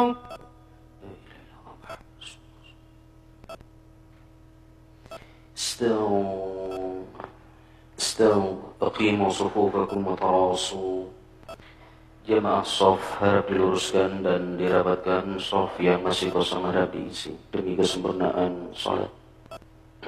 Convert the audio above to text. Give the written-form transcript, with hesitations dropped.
imam. استووا أقيموا صفوفكم وتراصوا. Jamaah shaf harap diluruskan dan dirapatkan, shaf yang masih kosong harap diisi demi kesempurnaan salat.